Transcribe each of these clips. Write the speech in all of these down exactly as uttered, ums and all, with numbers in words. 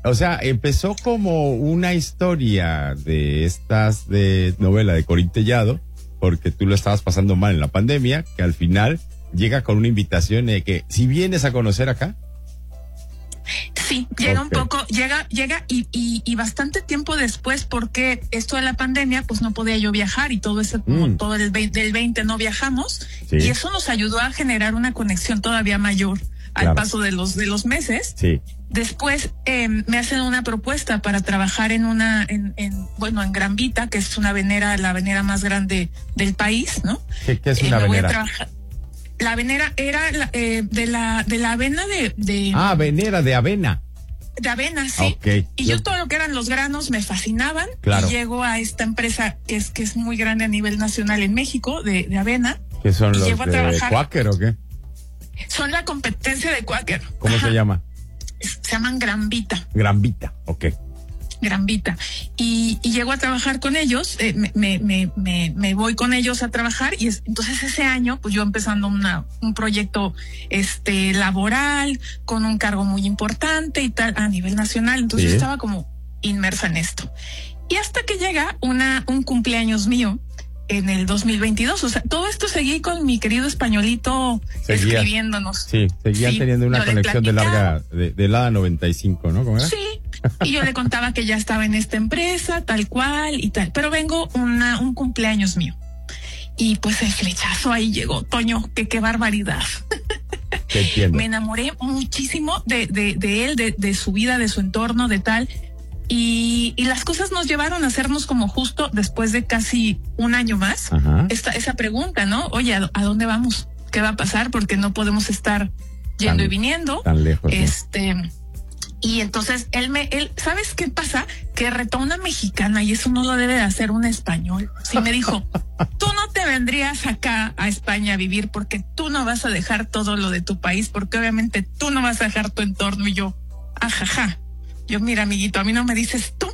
O sea, empezó como una historia de estas de novela de Corín Tellado, porque tú lo estabas pasando mal en la pandemia, que al final llega con una invitación de que si vienes a conocer acá. Sí, llega okay. un poco, llega, llega y, y, y bastante tiempo después, porque esto de la pandemia, pues no podía yo viajar y todo eso, como mm. todo el veinte, del veinte no viajamos, sí. y eso nos ayudó a generar una conexión todavía mayor al claro. paso de los de los meses. Sí. Después eh, me hacen una propuesta para trabajar en una, en, en bueno, en Gran Vita, que es una venera, la venera más grande del país, ¿no? ¿Qué, qué es una eh, me voy venera? a trabajar. La venera era la, eh, de la de la avena de, de ah venera de avena de avena, sí. Okay. Y yo todo lo que eran los granos me fascinaban. Claro. Y llego a esta empresa que es que es muy grande a nivel nacional en México de, de avena. ¿Qué son y los llego a de trabajar. Quaker o qué? Son la competencia de Quaker. ¿Cómo Ajá. se llama? Se llaman Gran Vita. Gran Vita, ok. Gran Vita. Y, y llego a trabajar con ellos, eh, me, me, me, me, me voy con ellos a trabajar, y es, entonces ese año, pues yo empezando una, un proyecto este laboral, con un cargo muy importante y tal, a nivel nacional, entonces sí. yo estaba como inmersa en esto. Y hasta que llega una, un cumpleaños mío en el dos mil veintidós, o sea, todo esto seguí con mi querido españolito Seguías, escribiéndonos. Sí, seguían sí, teniendo una conexión de larga, de, de la noventa y cinco, ¿no? ¿Cómo era? Sí. Y yo le contaba que ya estaba en esta empresa, tal cual y tal. Pero vengo una, un cumpleaños mío. Y pues el flechazo ahí llegó. Toño, que qué barbaridad. Te entiendo. Me enamoré muchísimo de, de, de él, de, de su vida, de su entorno, de tal. Y, y las cosas nos llevaron a hacernos como justo después de casi un año más. Esta, esa pregunta, ¿no? Oye, ¿a, ¿a dónde vamos? ¿Qué va a pasar? Porque no podemos estar yendo tan, y viniendo. Tan lejos. Este... ¿no? Y entonces él me, él, ¿sabes qué pasa? Que retó una mexicana y eso no lo debe de hacer un español. Sí me dijo, tú no te vendrías acá a España a vivir porque tú no vas a dejar todo lo de tu país, porque obviamente tú no vas a dejar tu entorno. Y yo, ajaja. Yo, mira, amiguito, a mí no me dices tú.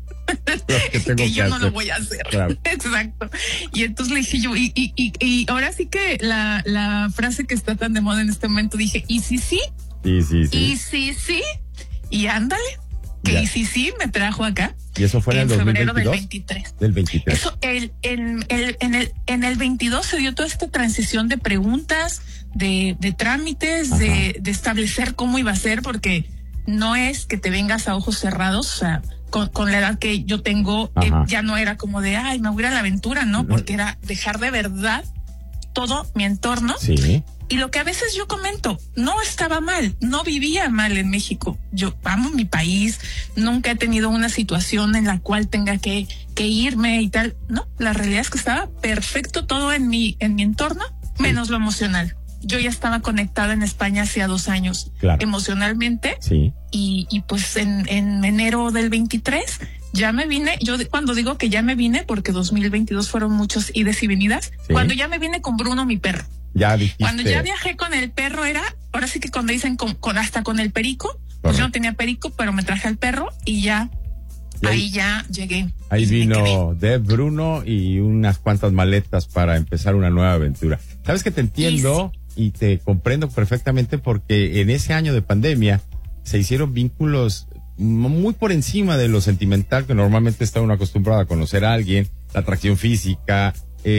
que, tengo que yo que no hacer. lo voy a hacer. Claro. Exacto. Y entonces le dije yo, y, y, y, y ahora sí que la, la frase que está tan de moda en este momento, dije, ¿y si sí? Sí, sí, sí. ¿Y si sí? Y ándale, que ya. y sí, sí, me trajo acá. ¿Y eso fue en, en el febrero dos mil veintidós? del veintitrés. Del veintitrés. Eso, el, el, el, en, el, en el veintidós se dio toda esta transición de preguntas, de, de trámites, de, de establecer cómo iba a ser, porque no es que te vengas a ojos cerrados, o sea, con, con la edad que yo tengo, eh, ya no era como de, ay, me voy a ir a la aventura, ¿no? Porque era dejar de verdad todo mi entorno. Sí. Y lo que a veces yo comento, no estaba mal, no vivía mal en México. Yo amo mi país, nunca he tenido una situación en la cual tenga que, que irme y tal. No, la realidad es que estaba perfecto todo en mi, en mi entorno, menos lo emocional. Yo ya estaba conectada en España hacía dos años, claro. emocionalmente. Sí. Y, y pues en, en enero del veintitrés ya me vine. Yo cuando digo que ya me vine, porque dos mil veintidós fueron muchos idas y venidas, sí. Cuando ya me vine con Bruno, mi perro. Ya dijiste. Cuando ya viajé con el perro era, ahora sí que cuando dicen con, con hasta con el perico, pues correcto. Yo no tenía perico, pero me traje al perro y ya, y ahí, ahí ya llegué. Ahí vino Deb, Bruno y unas cuantas maletas para empezar una nueva aventura. Sabes que te entiendo y, y te comprendo perfectamente, porque en ese año de pandemia se hicieron vínculos muy por encima de lo sentimental que normalmente está uno acostumbrado a conocer a alguien, la atracción física,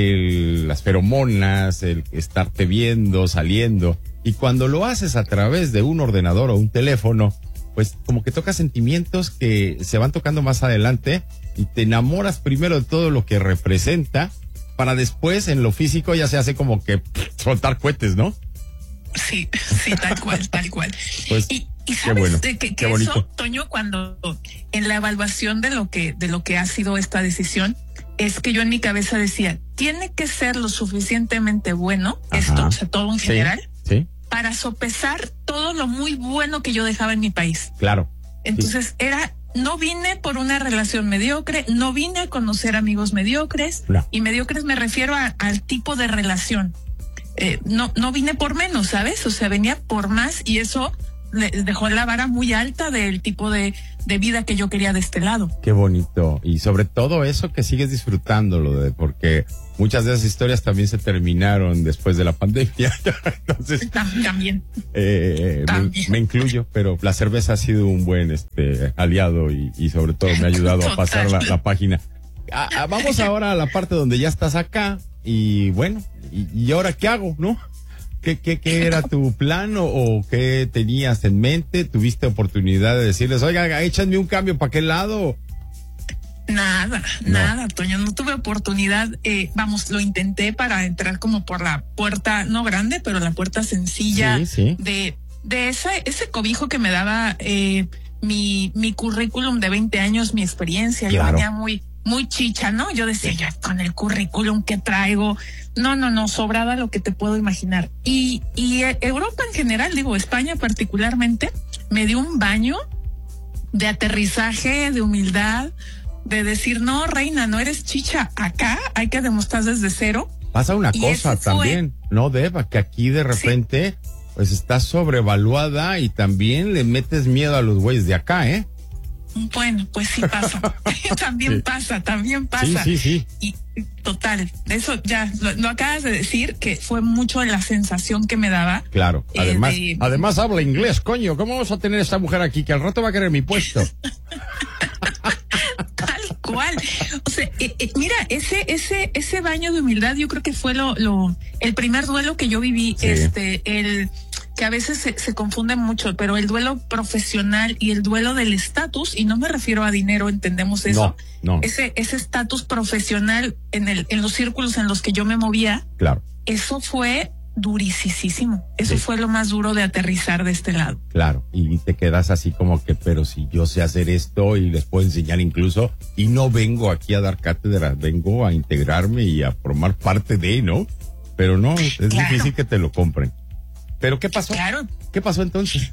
el, las feromonas, el estarte viendo, saliendo. Y cuando lo haces a través de un ordenador o un teléfono, pues como que tocas sentimientos que se van tocando más adelante y te enamoras primero de todo lo que representa, para después en lo físico ya se hace como que pff, soltar cohetes, ¿no? Sí, sí, tal cual, tal cual. Pues, y, y sabes qué bueno, que, que qué eso, bonito. Toño, cuando en la evaluación de lo que, de lo que ha sido esta decisión, es que yo en mi cabeza decía, tiene que ser lo suficientemente bueno, ajá, esto, o sea, todo en general, sí, sí, para sopesar todo lo muy bueno que yo dejaba en mi país. Claro. Entonces sí. era, no vine por una relación mediocre, no vine a conocer amigos mediocres, no. Y mediocres me refiero a, al tipo de relación. Eh, no, no vine por menos, ¿sabes? O sea, venía por más, y eso dejó la vara muy alta del tipo de, de vida que yo quería de este lado. Qué bonito. Y sobre todo eso que sigues disfrutándolo, de, porque muchas de esas historias también se terminaron después de la pandemia. Entonces, también. Eh, también. Me, me incluyo, pero la cerveza ha sido un buen este aliado y, y sobre todo me ha ayudado Total. a pasar la, la página. A, a, vamos ahora a la parte donde ya estás acá y bueno, y, y ahora ¿qué hago, no? ¿Qué, qué, qué era tu plan o, o qué tenías en mente? ¿Tuviste oportunidad de decirles, oiga, échanme un cambio para qué lado? Nada, no. nada, Toño, no tuve oportunidad. Eh, vamos, lo intenté para entrar como por la puerta, no grande, pero la puerta sencilla sí, sí. de de ese ese cobijo que me daba eh, mi mi currículum de veinte años, mi experiencia. Claro. Yo venía muy muy chicha, ¿no? Yo decía, yo con el currículum que traigo, no, no, no, sobrada lo que te puedo imaginar. Y, y Europa en general, digo, España particularmente, me dio un baño de aterrizaje, de humildad, de decir, no, reina, no eres chicha, acá hay que demostrar desde cero. Pasa una y cosa también, fue... ¿no, Deva? Que aquí de repente, sí. pues estás sobrevaluada y también le metes miedo a los güeyes de acá, ¿eh? Bueno, pues sí pasa. también sí. pasa, también pasa. Sí, sí, sí. Y total, eso ya lo, lo acabas de decir, que fue mucho la sensación que me daba. Claro, además, eh, de... además habla inglés, coño. ¿Cómo vamos a tener esta mujer aquí que al rato va a querer mi puesto? Tal cual. O sea, eh, eh, mira, ese, ese, ese baño de humildad, yo creo que fue lo, lo, el primer duelo que yo viví, sí. este, el que a veces se, se confunde mucho, pero el duelo profesional y el duelo del estatus, y no me refiero a dinero, entendemos eso. No, no. Ese, ese estatus profesional en el, en los círculos en los que yo me movía. Claro. Eso fue durisísimo. Eso sí. fue lo más duro de aterrizar de este lado. Claro, y te quedas así como que, pero si yo sé hacer esto y les puedo enseñar incluso, y no vengo aquí a dar cátedra, vengo a integrarme y a formar parte de, ¿no? Pero no, es claro. difícil que te lo compren. ¿Pero qué pasó? Claro. ¿Qué pasó entonces?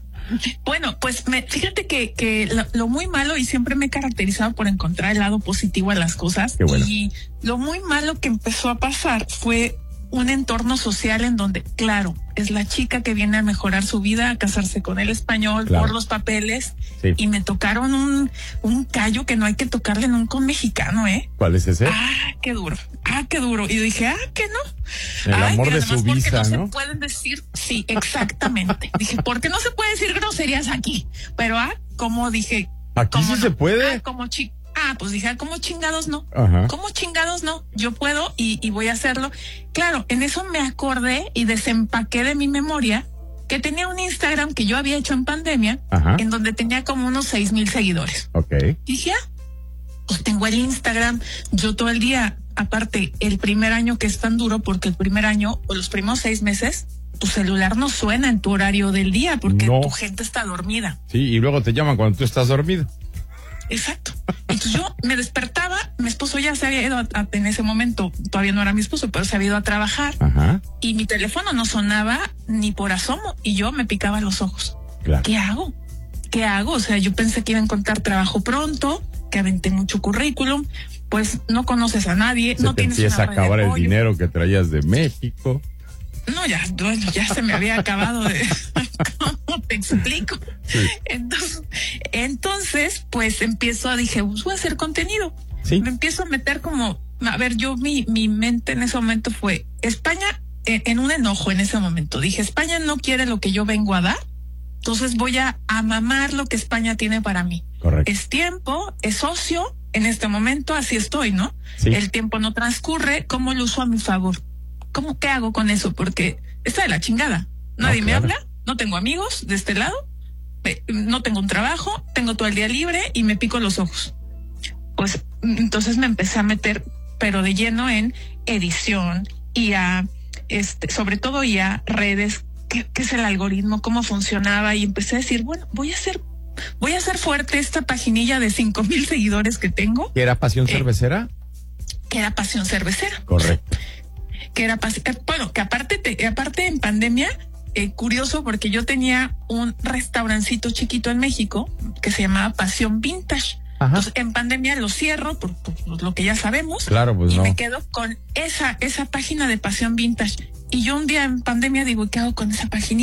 Bueno, pues me, fíjate que, que lo, lo muy malo, y siempre me he caracterizado por encontrar el lado positivo a las cosas. Qué bueno. Y lo muy malo que empezó a pasar fue un entorno social en donde, claro, es la chica que viene a mejorar su vida, a casarse con el español, claro. por los papeles, sí. y me tocaron un, un callo que no hay que tocarle nunca a un mexicano, ¿eh? ¿Cuál es ese? Ah, qué duro, ah, qué duro. Y dije, ah, que no. El Ay, amor mira, de su visa, no, ¿no? Se pueden decir, sí, exactamente. Dije, ¿por qué no se puede decir groserías aquí? Pero, ah, como dije. ¿Aquí sí no? se puede? Ah, como chica. Ah, pues dije, ¿cómo chingados no? Ajá. ¿Cómo chingados no? Yo puedo y, y voy a hacerlo. Claro, en eso me acordé y desempaqué de mi memoria que tenía un Instagram que yo había hecho en pandemia, Ajá. en donde tenía como unos seis mil seguidores. Ok. Dije, ah, pues tengo el Instagram. Yo todo el día, aparte, el primer año que es tan duro, porque el primer año o los primeros seis meses, tu celular no suena en tu horario del día porque no. tu gente está dormida. Sí, y luego te llaman cuando tú estás dormido. Exacto. Entonces yo me despertaba, mi esposo ya se había ido a, a, en ese momento, todavía no era mi esposo, pero se había ido a trabajar. Ajá. Y mi teléfono no sonaba ni por asomo y yo me picaba los ojos. Claro. ¿Qué hago? ¿Qué hago? O sea, yo pensé que iba a encontrar trabajo pronto, que aventé mucho currículum, pues no conoces a nadie, se no te tienes empieza una a acabar red de el apoyo. dinero que traías de México. No, ya, bueno, ya se me había acabado de... ¿Cómo te explico? Sí. Entonces, entonces, pues empiezo a, dije, pues voy a hacer contenido. Sí. Me empiezo a meter como, a ver, yo, mi, mi mente en ese momento fue, España, en, en un enojo en ese momento. Dije, España no quiere lo que yo vengo a dar, entonces voy a, a mamar lo que España tiene para mí. Correcto. Es tiempo, es ocio, en este momento así estoy, ¿no? Sí. El tiempo no transcurre, ¿cómo lo uso a mi favor? ¿Cómo, qué hago con eso? Porque está de la chingada. Nadie No, me claro. habla, no tengo amigos de este lado, eh, no tengo un trabajo, tengo todo el día libre y me pico los ojos. Pues entonces me empecé a meter, pero de lleno en edición y a, este, sobre todo y a redes, qué, qué es el algoritmo, cómo funcionaba, y empecé a decir, bueno, voy a hacer, voy a hacer fuerte esta paginilla de cinco mil seguidores que tengo. ¿Qué era Pasión Eh, Cervecera? Que era Pasión Cervecera. Correcto. Que era, bueno, que aparte, te, aparte en pandemia, eh, curioso porque yo tenía un restaurancito chiquito en México que se llamaba Pasión Vintage. Ajá. Entonces, en pandemia lo cierro por, por lo que ya sabemos. Claro, pues y no. me quedo con esa, esa página de Pasión Vintage. Y yo un día en pandemia digo, ¿qué hago con esa paginilla?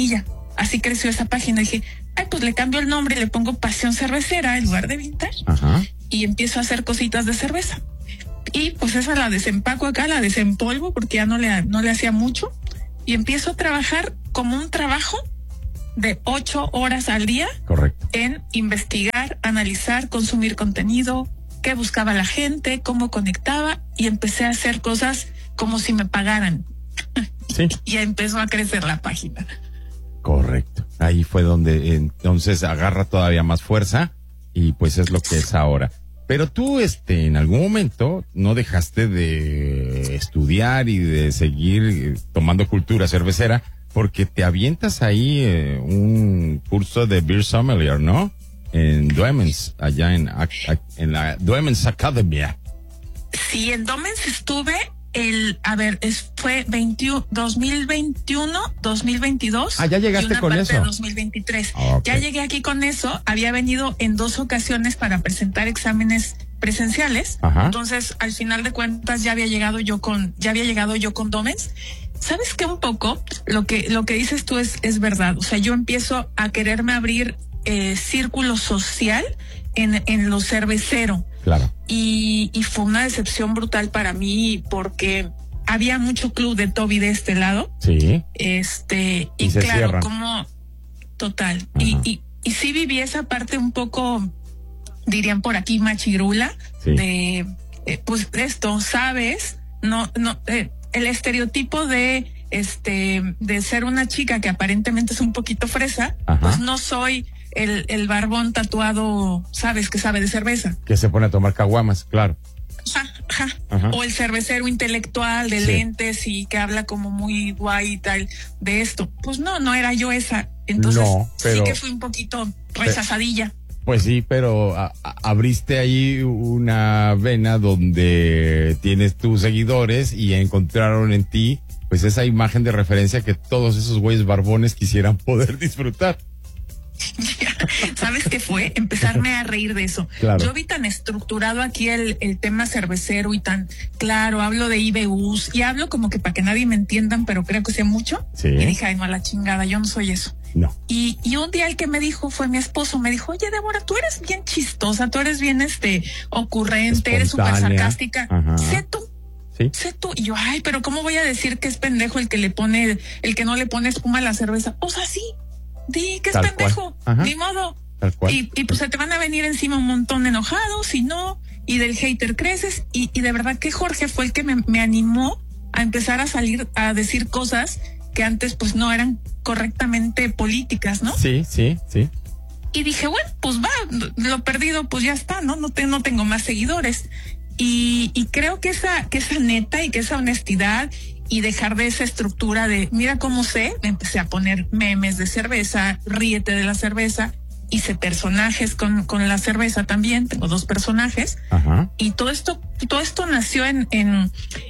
así creció esa página. Dije, ay, pues le cambio el nombre y le pongo Pasión Cervecera en lugar de Vintage. Ajá. Y empiezo a hacer cositas de cerveza. Y pues esa la desempaco acá, la desempolvo porque ya no le, no le hacía mucho. Y empiezo a trabajar como un trabajo de ocho horas al día. Correcto. En investigar, analizar, consumir contenido, qué buscaba la gente, cómo conectaba, y empecé a hacer cosas como si me pagaran. Sí. Y empezó a crecer la página. Correcto. Ahí fue donde entonces agarra todavía más fuerza y pues es lo que es ahora. Pero tú, este, en algún momento no dejaste de estudiar y de seguir tomando cultura cervecera porque te avientas ahí eh, un curso de Beer Sommelier, ¿no? En Duemens, allá en, en la Duemens Academia. Sí, en Duemens estuve el, a ver, es, fue veintiuno, dos mil veintiuno, dos mil veintidós. Ah, ya llegaste con eso. De dos mil veintitrés. Ah, okay. Ya llegué aquí con eso. Había venido en dos ocasiones para presentar exámenes presenciales. Ajá. Entonces, al final de cuentas, ya había llegado yo con, ya había llegado yo con Duemens. ¿Sabes qué? Un poco lo que, lo que dices tú es, es verdad. O sea, yo empiezo a quererme abrir eh, círculo social en, en lo cervecero. Claro. Y, y fue una decepción brutal para mí porque había mucho club de Toby de este lado. Sí. Este, y, y claro, cierran. como total. Y, y, y sí viví esa parte un poco, dirían por aquí, machirula, sí. de, eh, pues esto, ¿sabes? No, no, eh, el estereotipo de, este, de ser una chica que aparentemente es un poquito fresa, ajá, pues no soy el, el barbón tatuado, ¿sabes? Que sabe de cerveza. Que se pone a tomar caguamas, claro. Ajá, ajá. Ajá. O el cervecero intelectual de sí. lentes y que habla como muy guay y tal de esto. Pues no, no era yo esa. Entonces no, pero, sí que fui un poquito rechazadilla. Pues sí, pero a, a, abriste ahí una vena donde tienes tus seguidores y encontraron en ti pues esa imagen de referencia que todos esos güeyes barbones quisieran poder disfrutar. ¿Sabes qué fue? Empezarme a reír de eso. Claro. Yo vi tan estructurado aquí el, el tema cervecero y tan claro, hablo de I B Us y hablo como que para que nadie me entiendan, pero creo que sé mucho. Sí. Y dije, ay, no, a la chingada, yo no soy eso. No. Y, y un día el que me dijo fue mi esposo, me dijo, oye, Débora, tú eres bien chistosa, tú eres bien este ocurrente, eres súper sarcástica. Ajá. Sé tú. Sí. Sé tú. Y yo, ay, pero ¿cómo voy a decir que es pendejo el que le pone, el que no le pone espuma a la cerveza? O sea, sí. Di que es Tal pendejo, ni modo. Tal cual. Y, y pues se te van a venir encima un montón enojados y no, y del hater creces. Y, y de verdad que Jorge fue el que me, me animó a empezar a salir a decir cosas que antes pues no eran correctamente políticas, ¿no? Sí, sí, sí. Y dije, bueno, pues va, lo perdido pues ya está, ¿no? No, te, no tengo más seguidores. Y, y creo que esa, que esa neta y que esa honestidad y dejar de esa estructura de, mira cómo sé, me empecé a poner memes de cerveza, ríete de la cerveza, hice personajes con, con la cerveza también, tengo dos personajes. Ajá. Y todo esto, todo esto nació en, en,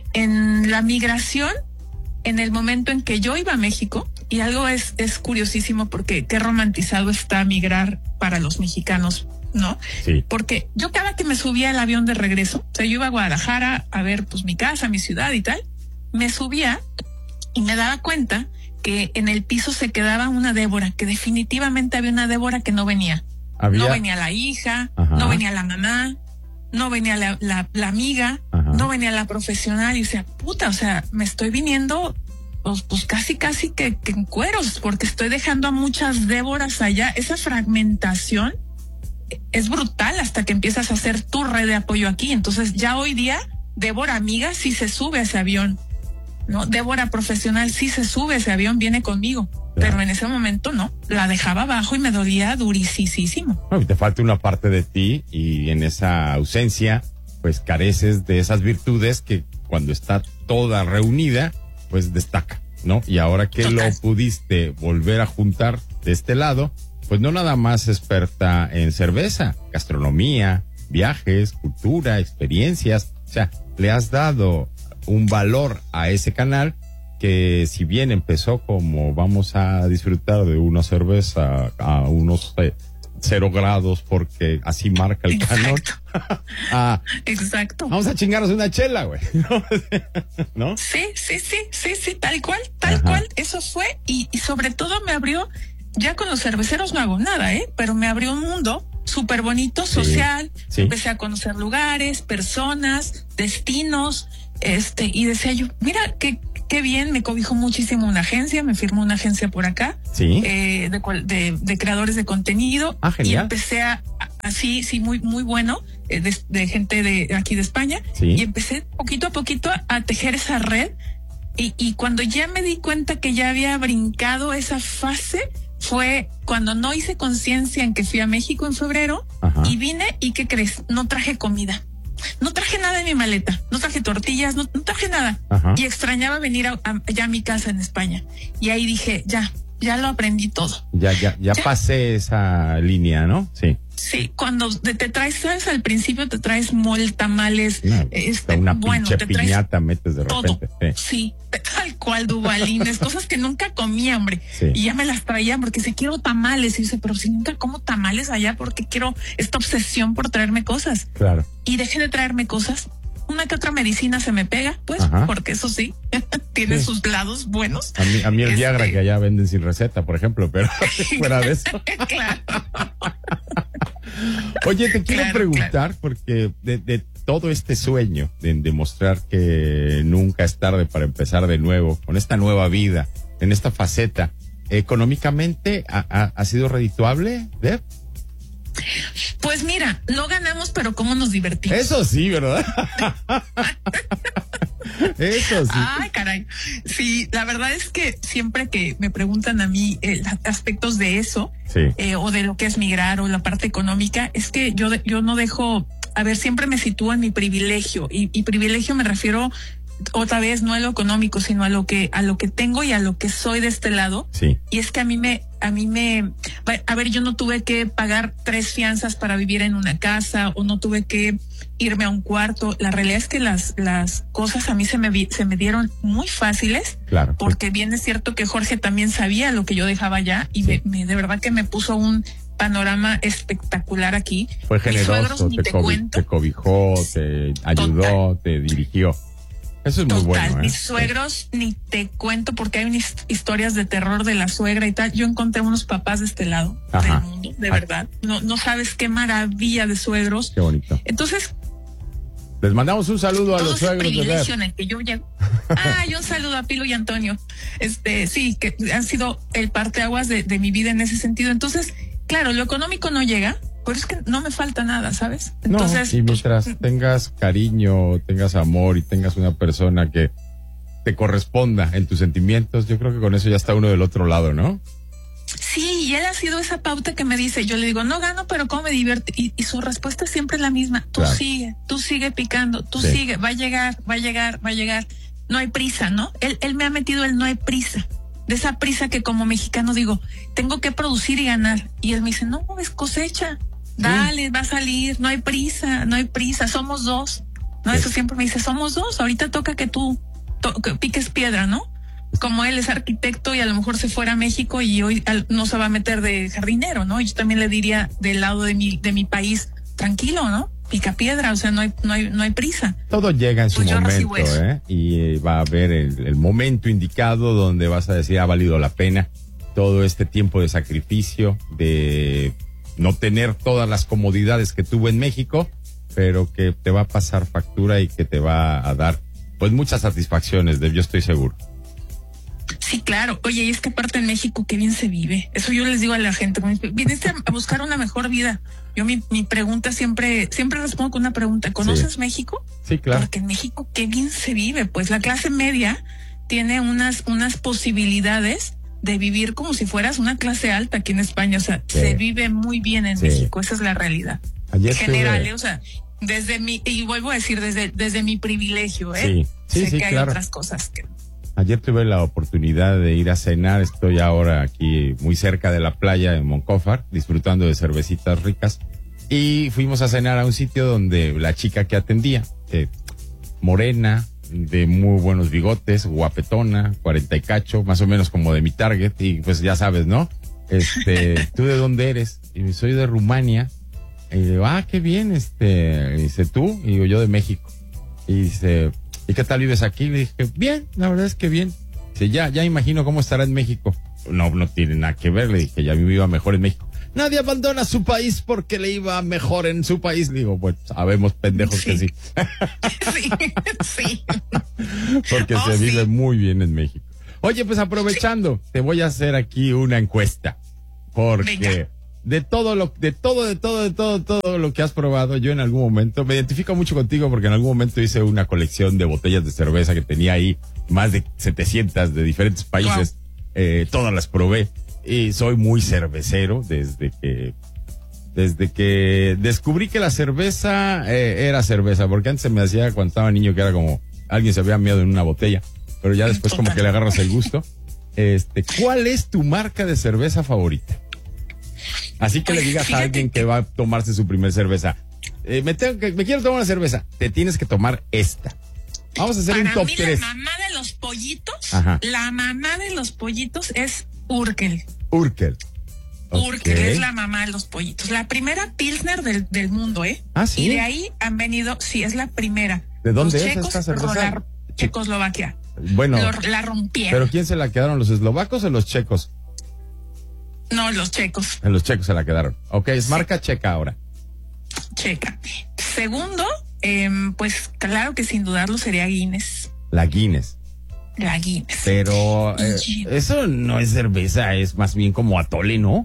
en la migración, en el momento en que yo iba a México, y algo es, es curiosísimo porque qué romantizado está migrar para los mexicanos, ¿no? Sí. Porque yo cada que me subía al avión de regreso, o sea, yo iba a Guadalajara a ver pues mi casa, mi ciudad y tal, me subía y me daba cuenta que en el piso se quedaba una Débora, que definitivamente había una Débora que no venía. ¿Había? No venía la hija, ajá, no venía la mamá, no venía la, la, la amiga, ajá, no venía la profesional. Y o sea, puta, o sea, me estoy viniendo pues, pues casi, casi que, que en cueros, porque estoy dejando a muchas Déboras allá. Esa fragmentación es brutal hasta que empiezas a hacer tu red de apoyo aquí. Entonces ya hoy día Débora amiga sí se sube a ese avión. No, Débora profesional sí se sube a ese avión, viene conmigo, claro, pero en ese momento no, la dejaba abajo y me dolía durisísimo. No, te falta una parte de ti y en esa ausencia pues careces de esas virtudes que cuando está toda reunida pues destaca, ¿no? Y ahora que Total. Lo pudiste volver a juntar de este lado, pues no nada más experta en cerveza, gastronomía, viajes, cultura, experiencias, o sea, le has dado un valor a ese canal que si bien empezó como vamos a disfrutar de una cerveza a unos eh, cero grados porque así marca el canon. ah, Exacto. Vamos a chingarnos una chela, güey. ¿No? Sí, sí, sí, sí, sí, tal cual, tal Ajá. cual. Eso fue y, y sobre todo me abrió Ya con los cerveceros no hago nada, ¿eh? Pero me abrió un mundo súper bonito, social. Sí, sí. Empecé a conocer lugares, personas, destinos, este, y decía yo, mira, qué, qué bien, me cobijó muchísimo una agencia, me firmó una agencia por acá, sí. eh, de, de, de creadores de contenido. Ah, genial. Y empecé a, así, sí, muy, muy bueno, eh, de, de gente de aquí de España. Sí. Y empecé poquito a poquito a, a tejer esa red. Y, y cuando ya me di cuenta que ya había brincado esa fase, fue cuando no hice conciencia en que fui a México en febrero. Ajá. Y vine y ¿qué crees? No traje comida. No traje nada en mi maleta. No traje tortillas, no, no traje nada. Ajá. Y extrañaba venir a, a, ya a mi casa en España. Y ahí dije, ya, ya lo aprendí todo. Ya, ya, ya, ya. pasé esa línea, ¿no? Sí. Sí, cuando te, te traes, ¿sabes? Al principio te traes mol, tamales, no, este, una bueno, pinche te traes piñata metes de todo. repente. Sí, tal cual, dubalines, cosas que nunca comía, hombre. Sí. Y ya me las traía porque si quiero tamales. Y dice, pero si nunca como tamales allá, porque quiero esta obsesión por traerme cosas. Claro. Y dejé de traerme cosas. Una que otra medicina se me pega, pues, Ajá. porque eso sí, tiene sí. sus lados buenos. A mí, a mí el este... Viagra que allá venden sin receta, por ejemplo, pero fuera de eso. Claro. Oye, te quiero claro, preguntar, claro. porque de, de todo este sueño de demostrar que nunca es tarde para empezar de nuevo, con esta nueva vida, en esta faceta, económicamente, ¿ha, ha, ha sido redituable, Deb? Pues mira, no ganamos, pero cómo nos divertimos. Eso sí, ¿verdad? Eso sí. Ay, caray. Sí, la verdad es que siempre que me preguntan a mí eh, aspectos de eso, sí. eh, o de lo que es migrar o la parte económica, es que yo, yo no dejo, a ver, siempre me sitúo en mi privilegio, y, y privilegio me refiero otra vez no a lo económico, sino a lo que, a lo que tengo y a lo que soy de este lado. Sí. Y es que a mí me, a mí me, a ver, yo no tuve que pagar tres fianzas para vivir en una casa, o no tuve que irme a un cuarto. La realidad es que las, las cosas a mí se me, se me dieron muy fáciles. Claro. Porque bien es cierto que Jorge también sabía lo que yo dejaba allá, y sí. me, me, de verdad que me puso un panorama espectacular aquí. Fue generoso, te, te, cobi te cobijó, te ayudó, total. Te dirigió. Eso es Total, muy bueno, ¿eh? Mis suegros, sí. Ni te cuento, porque hay unas historias de terror de la suegra y tal. Yo encontré unos papás de este lado Ajá. del mundo, de Ajá. verdad. No, no sabes qué maravilla de suegros. Qué bonito. Entonces, les mandamos un saludo a los suegros de privilegio en el que yo llego. Ah, y un saludo a Pilo y Antonio. Este, sí, que han sido el parteaguas de, de mi vida en ese sentido. Entonces, claro, lo económico no llega, pero es que no me falta nada, ¿sabes? Entonces, no, y mientras pues, tengas cariño, tengas amor y tengas una persona que te corresponda en tus sentimientos, yo creo que con eso ya está uno del otro lado, ¿no? Sí, y él ha sido esa pauta que me dice, yo le digo, no gano, pero ¿cómo me divierte? Y, y su respuesta es siempre la misma, tú claro. sigue, tú sigue picando, tú sí. sigue, va a llegar, va a llegar, va a llegar, no hay prisa, ¿no? Él, él me ha metido el no hay prisa, de esa prisa que como mexicano digo, tengo que producir y ganar, y él me dice, no, es cosecha, dale, sí. va a salir, no hay prisa, no hay prisa, somos dos, ¿no? Sí. Eso siempre me dice, somos dos, ahorita toca que tú to que piques piedra, ¿no? Como él es arquitecto y a lo mejor se fuera a México y hoy no se va a meter de jardinero, ¿no? Y yo también le diría del lado de mi, de mi país, tranquilo, ¿no? Pica piedra, o sea, no hay, no hay, no hay prisa. Todo llega en su pues momento, ¿eh? Y va a haber el, el momento indicado donde vas a decir, ha valido la pena todo este tiempo de sacrificio, de no tener todas las comodidades que tuvo en México, pero que te va a pasar factura y que te va a dar, pues, muchas satisfacciones, de, yo estoy seguro. Sí, claro. Oye, y es que aparte en México, qué bien se vive. Eso yo les digo a la gente. Viniste a buscar una mejor vida. Yo mi, mi pregunta siempre, siempre respondo con una pregunta. ¿Conoces sí. México? Sí, claro. Porque en México, qué bien se vive. Pues la clase media tiene unas, unas posibilidades de vivir como si fueras una clase alta aquí en España. O sea, sí. se vive muy bien en sí. México. Esa es la realidad. Ayer general, tuve... ¿eh? O sea, desde mi, y vuelvo a decir, desde, desde mi privilegio, ¿eh? Sí, sí, sé sí, que hay claro. otras cosas que... Ayer tuve la oportunidad de ir a cenar, estoy ahora aquí muy cerca de la playa en Moncófar, disfrutando de cervecitas ricas, y fuimos a cenar a un sitio donde la chica que atendía, eh, morena, de muy buenos bigotes, guapetona, cuarenta y cacho, más o menos como de mi target, y pues ya sabes, ¿no? Este, ¿tú de dónde eres? Y soy de Rumania, y digo, ah, qué bien, este, y dice, ¿tú? Y digo, yo de México, y dice... ¿Y qué tal vives aquí? Le dije, bien, la verdad es que bien. Dice, ya, ya imagino cómo estará en México. no, no tiene nada que ver. Le dije, ya me iba mejor en México. Nadie abandona su país porque le iba mejor en su país. Le digo, pues sabemos pendejos Sí. que sí. Sí, sí. Porque Oh, se sí. vive muy bien en México. Oye, pues aprovechando, te voy a hacer aquí una encuesta. Porque Venga. de todo lo, de todo, de todo, de todo, todo lo que has probado, yo en algún momento, me identifico mucho contigo porque en algún momento hice una colección de botellas de cerveza que tenía ahí más de setecientas de diferentes países. Eh, todas las probé. Y soy muy cervecero desde que, desde que descubrí que la cerveza eh, era cerveza, porque antes se me hacía cuando estaba niño que era como alguien se había meado en una botella, pero ya después como que le agarras el gusto. Este, ¿cuál es tu marca de cerveza favorita? Así que Pues, le digas a fíjate alguien que que- va a tomarse su primer cerveza, eh, me, tengo que, me quiero tomar una cerveza, te tienes que tomar esta. Vamos a hacer Para un top mí tres. la mamá de los pollitos, Ajá. la mamá de los pollitos es Urkel. Urkel. Urkel Ok. es la mamá de los pollitos. La primera Pilsner del, del mundo, ¿eh? Ah, ¿sí? Y de ahí han venido, sí, es la primera. ¿De dónde Los es checos, esta cerveza? la- Checoslovaquia. Bueno, Lo- la rompieron. ¿pero quién se la quedaron, los eslovacos o los checos? No, los checos. En los checos se la quedaron. Ok, es Sí. marca checa ahora. Checa. Segundo, em, pues claro que sin dudarlo sería Guinness. La Guinness. La Guinness. Pero eh, Sí. eso no es cerveza, es más bien como atole, ¿no?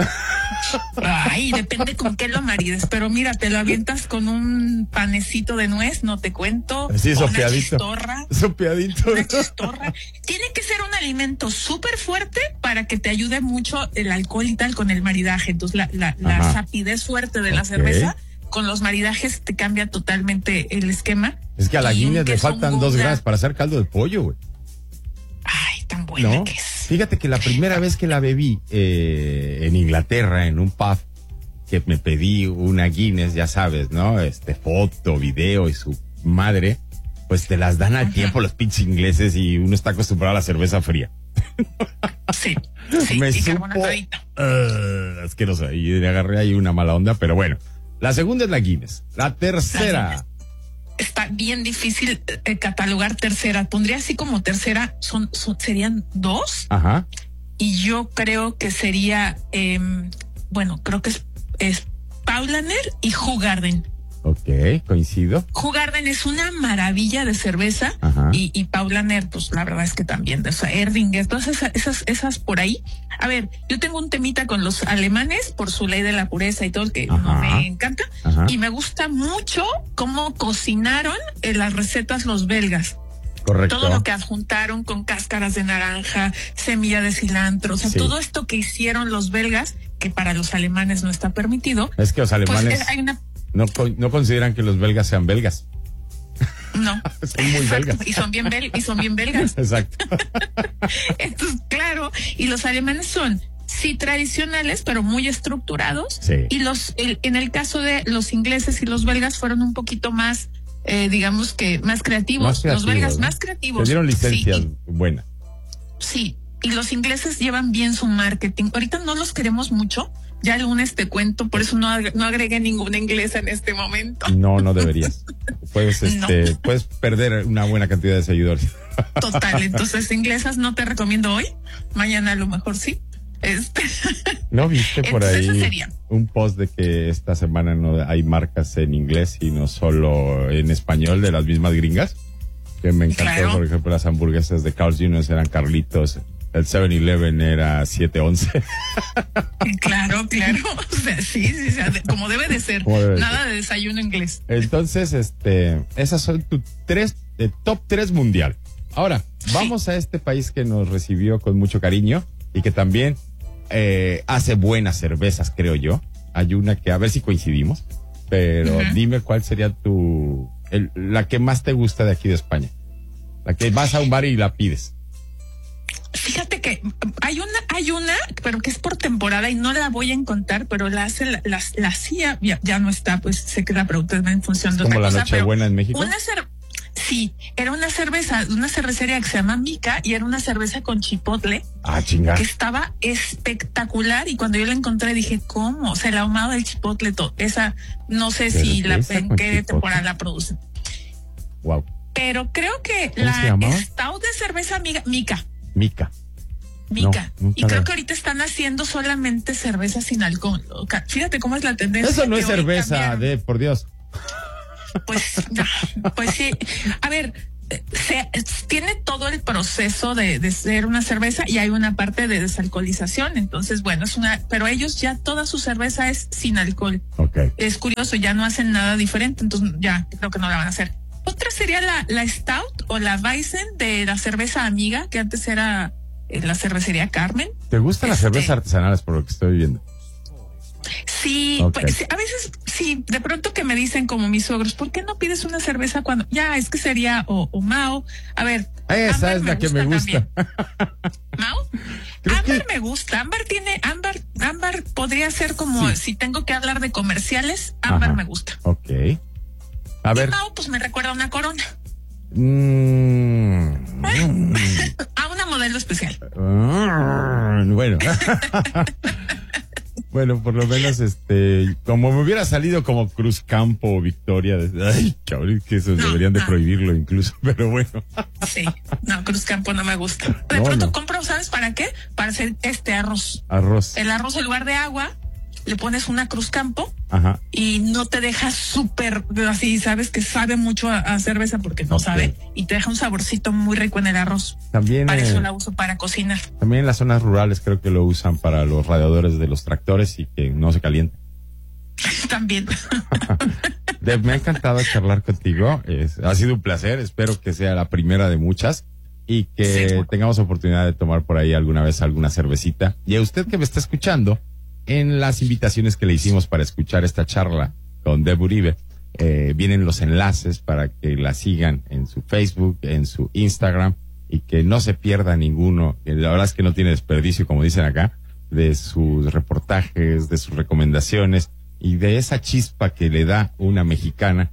Ay, depende con qué lo marides. Pero mira, te lo avientas con un panecito de nuez, no te cuento. Sí, o una sopeadito. chistorra. Sopeadito. Una chistorra. Tiene que ser un alimento súper fuerte para que te ayude mucho el alcohol y tal con el maridaje. Entonces, la, la, la Ajá. sapidez fuerte de la Ok. cerveza con los maridajes te cambia totalmente el esquema. Es que a la Y un Guinness le queso faltan dos Gouda. gramos para hacer caldo de pollo, güey. Ay, tan buena ¿No? que es. Fíjate que la primera vez que la bebí eh, en Inglaterra, en un pub, que me pedí una Guinness, ya sabes, ¿no? Este, foto, video y su madre, pues te las dan al Ajá. tiempo los pinches ingleses y uno está acostumbrado a la cerveza fría. Sí, sí, me y supo carbonatadito. uh, asquerosa y le agarré ahí una mala onda, pero bueno. La segunda es la Guinness. La tercera. Está bien difícil eh, catalogar tercera. Pondría así como tercera, son, son serían dos. Ajá. Y yo creo que sería, em, bueno, creo que es, es Paulaner y Hoegaarden. Ok, coincido. Hoegaarden es una maravilla de cerveza. Ajá. Y, y Paulaner, pues la verdad es que también, o sea, Erdinger, todas esas, esas, esas por ahí. A ver, yo tengo un temita con los alemanes por su ley de la pureza y todo, que Ajá. no me encanta. Ajá. Y me gusta mucho cómo cocinaron en las recetas los belgas. Correcto. Todo lo que adjuntaron con cáscaras de naranja, semilla de cilantro, o sea, Sí. todo esto que hicieron los belgas, que para los alemanes no está permitido. Es que los Pues alemanes eh, hay una, no, con- no consideran que los belgas sean belgas. no. Son muy Exacto, belgas. Y son bien bel, y son bien belgas. Exacto. Entonces, claro, y los alemanes son sí tradicionales, pero muy estructurados. Sí. Y los, el- en el caso de los ingleses y los belgas fueron un poquito más, eh, digamos que más creativos. Más creativos, los belgas ¿no? más creativos. Te dieron licencias Sí, buenas. y, sí, y los ingleses llevan bien su marketing. Ahorita no los queremos mucho. Ya el lunes te cuento, por eso no, ag- no agregué ninguna inglesa en este momento. No, no deberías. Puedes, No. este, puedes perder una buena cantidad de seguidores. Total, entonces inglesas no te recomiendo hoy. Mañana a lo mejor sí. Este, ¿No viste por Entonces, ahí ese sería. un post de que esta semana no hay marcas en inglés y no solo en español de las mismas gringas? Que me encantó, Claro. por ejemplo, las hamburguesas de Carl's junior eran Carlitos, el siete eleven era siete once. claro, claro. O sea, sí, sí, o sea, de- como debe de ser. Como debe de Nada de desayuno inglés. Entonces, este, esas son tu tres, eh, top tres mundial. Ahora, Sí. vamos a este país que nos recibió con mucho cariño y que también eh, hace buenas cervezas, creo yo. Hay una que, a ver si coincidimos, pero Ujú. dime cuál sería tu, el- la que más te gusta de aquí de España. La que vas a un bar y la pides. Fíjate que hay una, hay una, pero que es por temporada y no la voy a encontrar, pero la hace, la, la, la hacía, ya, ya no está, pues sé que la pregunta es en función de Como otra la cosa, pero Nochebuena en México. una cer sí, era una cerveza, una cervecería que se llama Mica y era una cerveza con chipotle Ah, chinga. que estaba espectacular y cuando yo la encontré dije, ¿cómo? O sea, el ahumado del chipotle, todo, esa, no sé si la, Cerveza en con qué chipotle. temporada la producen. Wow. Pero creo que ¿Cómo se la llamaba? stout de cerveza Mica, Mica, Mica. Mica. No, y creo que ahorita están haciendo solamente cerveza sin alcohol. Fíjate cómo es la tendencia. Eso no es cerveza, de por Dios. Pues, no, pues sí. A ver, se, tiene todo el proceso de, de ser una cerveza y hay una parte de desalcoholización. Entonces, bueno, es una, pero ellos ya toda su cerveza es sin alcohol. Okay. Es curioso, ya no hacen nada diferente, entonces ya creo que no la van a hacer. Otra sería la, la Stout o la Weizen de la cerveza Amiga, que antes era eh, la cervecería Carmen. ¿Te gustan las Este, cervezas artesanales por lo que estoy viendo? Sí, Okay. pues, sí, a veces sí, de pronto que me dicen como mis suegros, ¿por qué no pides una cerveza cuando ya es que sería o, o Mao? A ver, esa Ámbar es la que me gusta. ¿Mao? Creo Ámbar que... me gusta. Ámbar tiene, Ámbar, Ámbar podría ser como Sí. si tengo que hablar de comerciales, Ámbar Ajá. me gusta. Ok. A Y ver. Mao, pues me recuerda a una Corona, Mm, mm, a una modelo especial. mm, bueno. Bueno, por lo menos, este, como me hubiera salido como Cruzcampo o Victoria, de- ay, cabrón, que eso No, deberían de no. prohibirlo incluso, pero bueno. Sí, no, Cruzcampo no me gusta. De No, pronto no. compro, ¿sabes para qué? Para hacer este arroz. Arroz. El arroz en lugar de agua, le pones una Cruzcampo Ajá. y no te deja súper así, sabes que sabe mucho a, a cerveza porque no Ok. sabe y te deja un saborcito muy rico en el arroz. También, Para eh, eso la uso para cocinar. también en las zonas rurales creo que lo usan para los radiadores de los tractores y que no se calienten. También. Deb, me ha encantado charlar contigo. Es- ha sido un placer. Espero que sea la primera de muchas y que Seguro. tengamos oportunidad de tomar por ahí alguna vez alguna cervecita. Y a usted que me está escuchando, en las invitaciones que le hicimos para escuchar esta charla con Deb Uribe, eh, vienen los enlaces para que la sigan en su Facebook, en su Instagram y que no se pierda ninguno. Eh, La verdad es que no tiene desperdicio, como dicen acá, de sus reportajes, de sus recomendaciones y de esa chispa que le da una mexicana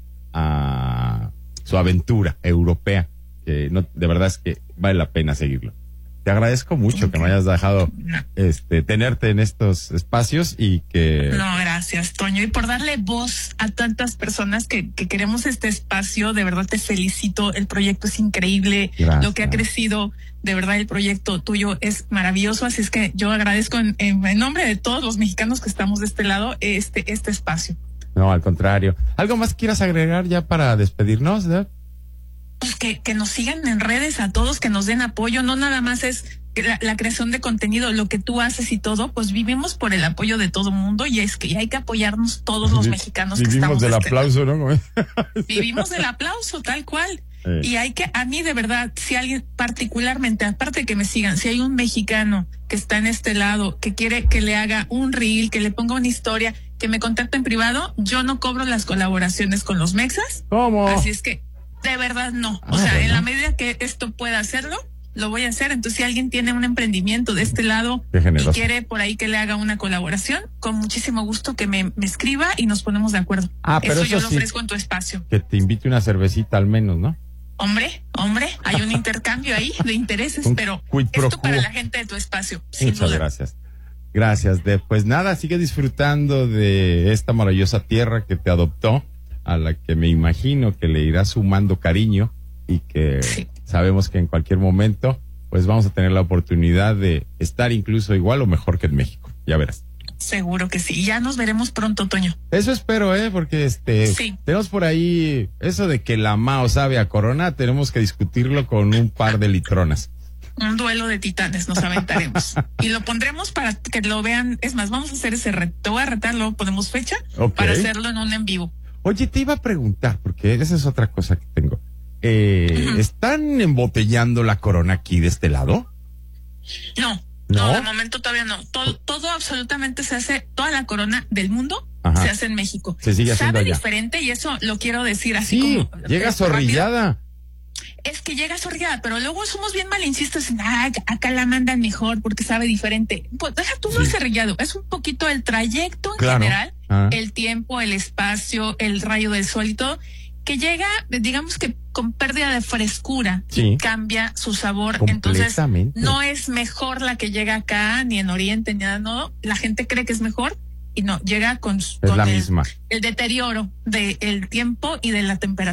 a su aventura europea. Que no, de verdad es que vale la pena seguirlo. Te agradezco mucho que me hayas dejado No, este tenerte en estos espacios y que no, gracias, Toño. Y por darle voz a tantas personas que, que queremos este espacio, de verdad te felicito. El proyecto es increíble. Gracias. Lo que ha crecido, de verdad el proyecto tuyo es maravilloso. Así es que yo agradezco en, en, en nombre de todos los mexicanos que estamos de este lado este, este espacio. no, al contrario. ¿Algo más quieras agregar ya para despedirnos, Deb? Pues que, que nos sigan en redes a todos, que nos den apoyo. No nada más es que la, la creación de contenido, lo que tú haces y todo, pues vivimos por el apoyo de todo el mundo y es que hay que apoyarnos todos los Vi- mexicanos que Vivimos estamos del de este lado. aplauso, ¿no? Vivimos del aplauso, tal cual. Eh. Y hay que, a mí de verdad, si alguien particularmente, aparte de que me sigan, si hay un mexicano que está en este lado, que quiere que le haga un reel, que le ponga una historia, que me contacte en privado, yo no cobro las colaboraciones con los mexas. ¿Cómo? Así es que, de verdad, no. O Ah, sea, bueno. en la medida que esto pueda hacerlo, lo voy a hacer. Entonces, si alguien tiene un emprendimiento de este lado Qué y generoso. quiere por ahí que le haga una colaboración, con muchísimo gusto que me, me escriba y nos ponemos de acuerdo. Ah, pero eso eso yo lo sí. ofrezco en tu espacio. Que te invite una cervecita al menos, ¿no? Hombre, hombre, hay un intercambio ahí de intereses, Un pero quid pro esto para quo. la gente de tu espacio, sin Muchas duda. gracias. Gracias, Deb. Pues nada, sigue disfrutando de esta maravillosa tierra que te adoptó, a la que me imagino que le irá sumando cariño y que Sí. sabemos que en cualquier momento pues vamos a tener la oportunidad de estar incluso igual o mejor que en México. Ya verás. Seguro que sí. Ya nos veremos pronto, Toño. Eso espero, ¿eh? Porque este Sí. tenemos por ahí eso de que la Mao sabe a Corona, tenemos que discutirlo con un par de litronas. Un duelo de titanes nos aventaremos. Y lo pondremos para que lo vean. Es más, vamos a hacer ese reto. Te voy a retarlo, ponemos fecha Ok. para hacerlo en un en vivo. Oye, te iba a preguntar, porque esa es otra cosa que tengo. Eh, Ujú. ¿Están embotellando la Corona aquí de este lado? No, ¿No? no, de momento todavía no. Todo, todo absolutamente se hace, toda la corona del mundo Ajá. se hace en México. Se sigue haciendo Sabe allá. diferente y eso lo quiero decir así Sí, como. llega rápido. zorrillada. Es que llega zorrillada, pero luego somos bien malinchistas en, ah, acá la mandan mejor porque sabe diferente. Pues deja tú no Sí. es zorrillado, es un poquito el trayecto en Claro. general, Ah. el tiempo, el espacio, el rayo del sol y todo, que llega, digamos que con pérdida de frescura Sí. y cambia su sabor. Entonces, Completamente. no es mejor la que llega acá, ni en Oriente, ni nada, no. La gente cree que es mejor y no, llega con, Es con la el, misma. el deterioro del tiempo y de la temperatura.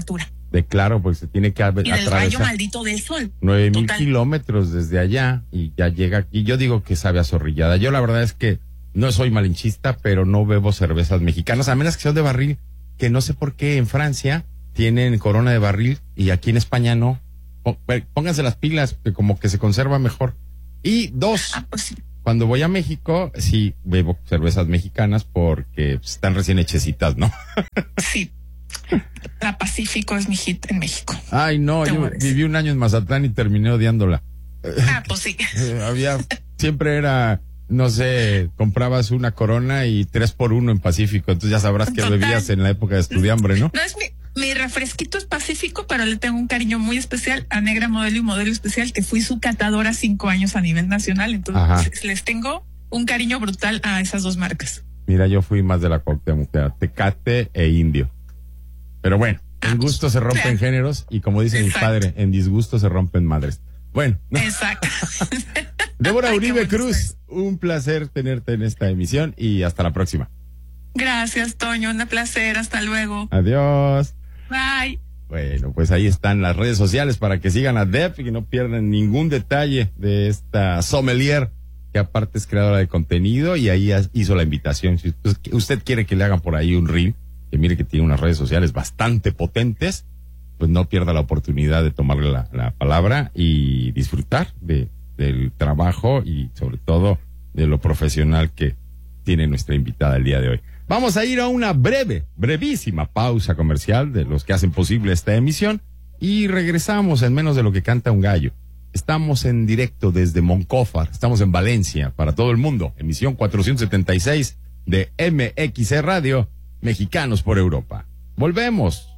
de Claro, pues se tiene que Y del rayo atravesar maldito del sol. nueve mil Total. kilómetros desde allá y ya llega aquí. Yo digo que sabe a zorrillada. Yo la verdad es que no soy malinchista, pero no bebo cervezas mexicanas, a menos que sean de barril, que no sé por qué en Francia tienen Corona de barril y aquí en España no. Pó- Pónganse las pilas, que como que se conserva mejor. Y dos, Ah, pues sí. cuando voy a México, sí bebo cervezas mexicanas porque pues, están recién hechecitas, ¿no? Sí. La Pacífico es mi hit en México. Ay, no, Te yo mueres. viví un año en Mazatlán y terminé odiándola. Ah, pues sí. Eh, había, siempre era, no sé, comprabas una Corona y tres por uno en Pacífico, entonces ya sabrás que Total. bebías en la época de estudiambre, ¿no? No es mi, mi refresquito es Pacífico, pero le tengo un cariño muy especial a Negra Modelo y Modelo Especial, que fui su catadora cinco años a nivel nacional. Entonces Ajá. les tengo un cariño brutal a esas dos marcas. Mira, yo fui más de la Cuauhtémoc, que era Tecate e Indio. Pero bueno, en gusto se rompen géneros y como dice Exacto. mi padre, en disgusto se rompen madres. Bueno, no. Exacto. Débora Ay, qué Uribe bueno Cruz, es. un placer tenerte en esta emisión y hasta la próxima. Gracias, Toño. Un placer. Hasta luego. Adiós. Bye. Bueno, pues ahí están las redes sociales para que sigan a Deb y que no pierdan ningún detalle de esta sommelier que aparte es creadora de contenido y ahí has- hizo la invitación. Si usted, usted quiere que le hagan por ahí un reel, que mire que tiene unas redes sociales bastante potentes, pues no pierda la oportunidad de tomarle la, la palabra y disfrutar de, del trabajo y sobre todo de lo profesional que tiene nuestra invitada el día de hoy. Vamos a ir a una breve, brevísima pausa comercial de los que hacen posible esta emisión y regresamos en menos de lo que canta un gallo. Estamos en directo desde Moncófar, estamos en Valencia para todo el mundo, emisión cuatrocientos setenta y seis de M X C Radio, Mexicanos por Europa. Volvemos.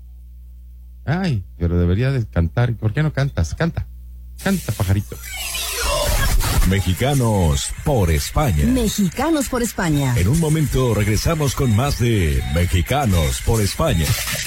Ay, pero debería de cantar. ¿Por qué no cantas? Canta. Canta, pajarito. Mexicanos por España. Mexicanos por España. En un momento regresamos con más de Mexicanos por España.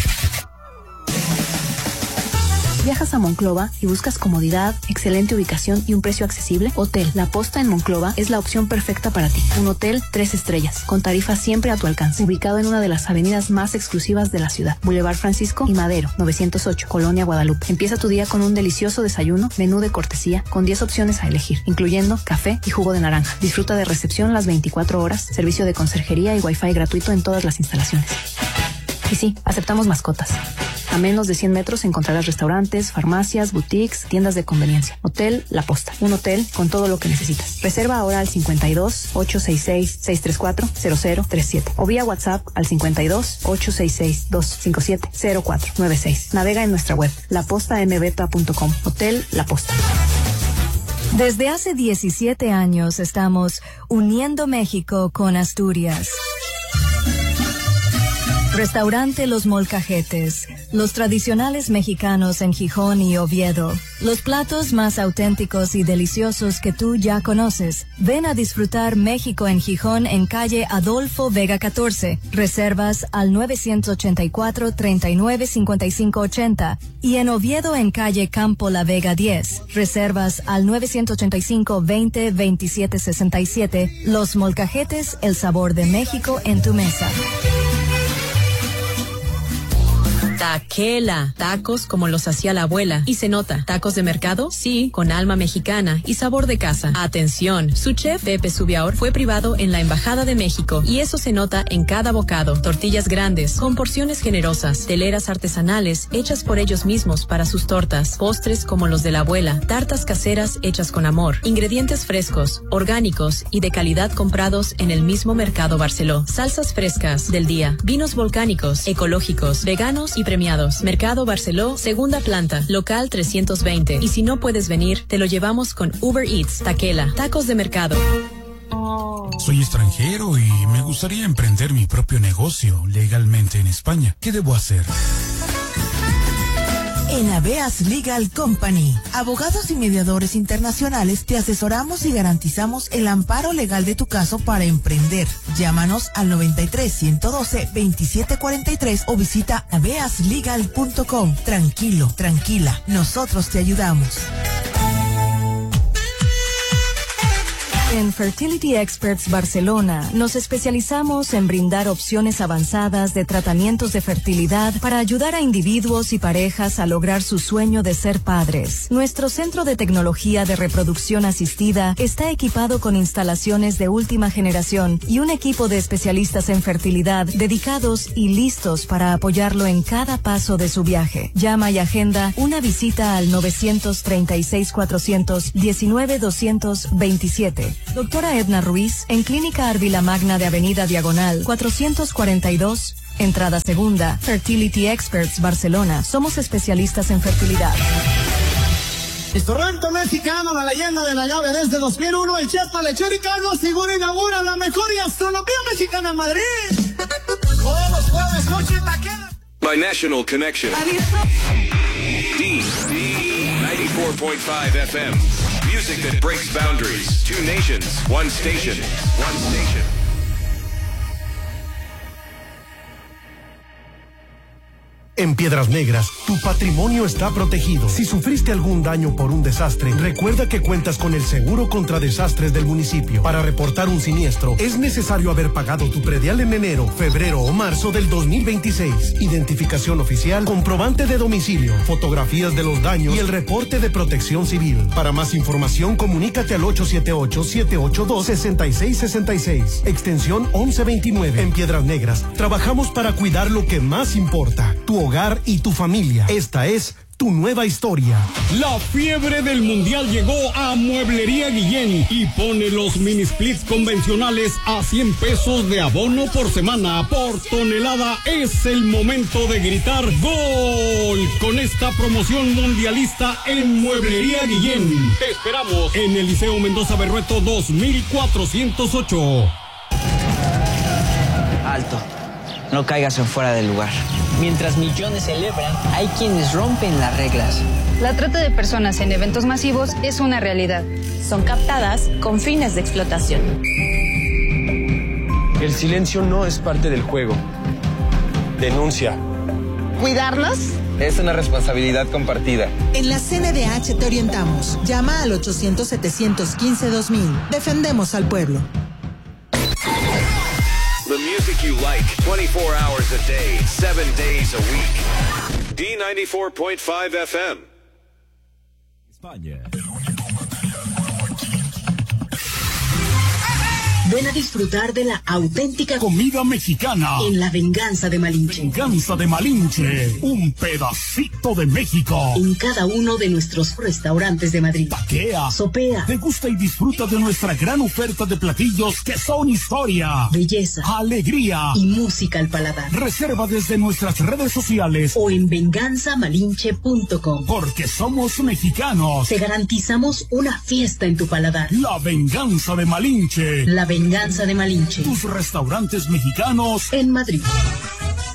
¿Viajas a Monclova y buscas comodidad, excelente ubicación y un precio accesible? Hotel La Posta en Monclova es la opción perfecta para ti. Un hotel tres estrellas, con tarifas siempre a tu alcance. Ubicado en una de las avenidas más exclusivas de la ciudad. Boulevard Francisco y Madero, novecientos ocho, Colonia Guadalupe. Empieza tu día con un delicioso desayuno, menú de cortesía, con diez opciones a elegir, incluyendo café y jugo de naranja. Disfruta de recepción las veinticuatro horas, servicio de conserjería y wifi gratuito en todas las instalaciones. Y sí, aceptamos mascotas. A menos de cien metros encontrarás restaurantes, farmacias, boutiques, tiendas de conveniencia. Hotel La Posta. Un hotel con todo lo que necesitas. Reserva ahora al cincuenta y dos, ochocientos sesenta y seis, seiscientos treinta y cuatro, cero cero treinta y siete o vía WhatsApp al cincuenta y dos, ochocientos sesenta y seis, doscientos cincuenta y siete, cero cuatro nueve seis. Navega en nuestra web la posta m beta punto com. Hotel La Posta. Desde hace diecisiete años estamos uniendo México con Asturias. Restaurante Los Molcajetes, los tradicionales mexicanos en Gijón y Oviedo, los platos más auténticos y deliciosos que tú ya conoces. Ven a disfrutar México en Gijón en calle Adolfo Vega catorce. Reservas al nueve ocho cuatro, treinta y nueve, cincuenta y cinco ochenta y en Oviedo en calle Campo La Vega diez. Reservas al nueve ochenta y cinco, veinte, veintisiete sesenta y siete. Los Molcajetes, el sabor de México en tu mesa. Taquela, tacos como los hacía la abuela. Y se nota, tacos de mercado, sí, con alma mexicana y sabor de casa. Atención, su chef Pepe Subiaur fue privado en la Embajada de México y eso se nota en cada bocado. Tortillas grandes, con porciones generosas, teleras artesanales hechas por ellos mismos para sus tortas, postres como los de la abuela, tartas caseras hechas con amor, ingredientes frescos, orgánicos y de calidad comprados en el mismo Mercado Barceló. Salsas frescas del día, vinos volcánicos, ecológicos, veganos y premiados. Mercado Barceló, segunda planta, local trescientos veinte. Y si no puedes venir, te lo llevamos con Uber Eats, Taquela, tacos de mercado. Soy extranjero y me gustaría emprender mi propio negocio legalmente en España. ¿Qué debo hacer? En Aveas Legal Company, abogados y mediadores internacionales, te asesoramos y garantizamos el amparo legal de tu caso para emprender. Llámanos al noventa y tres, ciento doce, veintisiete cuarenta y tres o visita aveas legal punto com. Tranquilo, tranquila, nosotros te ayudamos. En Fertility Experts Barcelona nos especializamos en brindar opciones avanzadas de tratamientos de fertilidad para ayudar a individuos y parejas a lograr su sueño de ser padres. Nuestro centro de tecnología de reproducción asistida está equipado con instalaciones de última generación y un equipo de especialistas en fertilidad dedicados y listos para apoyarlo en cada paso de su viaje. Llama y agenda una visita al nueve tres seis, cuatro uno nueve, dos dos siete. Doctora Edna Ruiz, en Clínica Árvila Magna de Avenida Diagonal, cuatrocientos cuarenta y dos, entrada segunda, Fertility Experts Barcelona. Somos especialistas en fertilidad. Restaurante mexicano, la leyenda de la llave desde dos mil uno, el chef Lechericanos Seguro inaugura la mejor gastronomía mexicana en Madrid. Todos los jueves, noche taquera. By National Connection. D ninety-four point five F M. Music that breaks boundaries. Two nations, one station, one station. En Piedras Negras, tu patrimonio está protegido. Si sufriste algún daño por un desastre, recuerda que cuentas con el seguro contra desastres del municipio. Para reportar un siniestro, es necesario haber pagado tu predial en enero, febrero o marzo del dos mil veintiséis. Identificación oficial, comprobante de domicilio, fotografías de los daños y el reporte de protección civil. Para más información, comunícate al ocho siete ocho, siete ocho dos, seis seis seis seis, extensión once veintinueve. En Piedras Negras, trabajamos para cuidar lo que más importa, tu hogar y tu familia. Esta es tu nueva historia. La fiebre del mundial llegó a Mueblería Guillén y pone los mini splits convencionales a cien pesos de abono por semana. Por tonelada es el momento de gritar ¡Gol! Con esta promoción mundialista en Mueblería Guillén. Te esperamos en el Liceo Mendoza Berrueto dos mil cuatrocientos ocho. Alto. No caigas en fuera del lugar. Mientras millones celebran, hay quienes rompen las reglas. La trata de personas en eventos masivos es una realidad. Son captadas con fines de explotación. El silencio no es parte del juego. Denuncia. ¿Cuidarnos? Es una responsabilidad compartida. En la C N D H te orientamos. Llama al ochocientos, setecientos quince, dos mil. Defendemos al pueblo. The music you like, twenty-four hours a day, seven days a week. D ninety-four point five F M. España. Ven a disfrutar de la auténtica comida mexicana en La Venganza de Malinche. Venganza de Malinche, un pedacito de México. En cada uno de nuestros restaurantes de Madrid. Taquea, sopea, degusta y disfruta de nuestra gran oferta de platillos que son historia, belleza, alegría y música al paladar. Reserva desde nuestras redes sociales o en venganza malinche punto com. Porque somos mexicanos. Te garantizamos una fiesta en tu paladar. La Venganza de Malinche. La Venganza de Malinche. Tus restaurantes mexicanos en Madrid.